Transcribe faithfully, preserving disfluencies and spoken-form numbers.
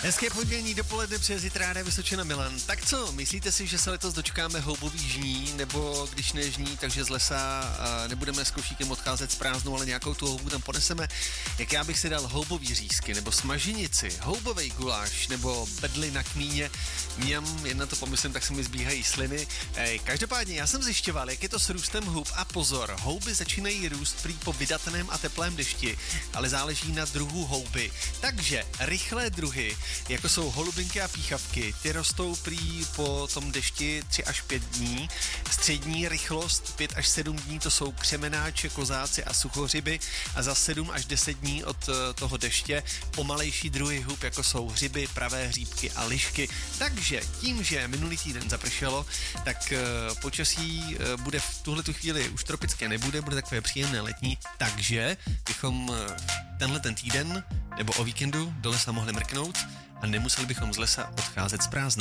Hezké pondělní dopoledne přes Jitráda Vysočina Milan. Tak co, myslíte si, že se letos dočkáme houbový žní, nebo když nežní, takže z lesa nebudeme s košíkem odcházet s prázdnou, ale nějakou tu houbu tam poneseme? Jak já bych si dal houbový řízky, nebo smaženici, houbovej guláš, nebo bedly na kmíně, mňam, jen na to pomyslím, tak se mi zbíhají sliny. Ej, každopádně já jsem zjišťoval, jak je to s růstem hub a pozor, houby začínají růst prý po vydatném a teplém dešti, ale záleží na druhu houby. Takže rychlé druhy, jako jsou holubinky a píchavky, ty rostou prý po tom dešti tři až pět dní. Střední rychlost pět až sedm dní, to jsou křemenáče, kozáci a suchořiby a za sedm až deset dní od toho deště pomalejší druhy hub, jako jsou hřiby, pravé hříbky a lišky. Takže tím, že minulý týden zapršelo, tak uh, počasí uh, bude v tuhletu chvíli už tropické nebude, bude takové příjemné letní, takže bychom uh, tenhle ten týden nebo o víkendu do lesa mohli mrknout a nemuseli bychom z lesa odcházet s prázdnou.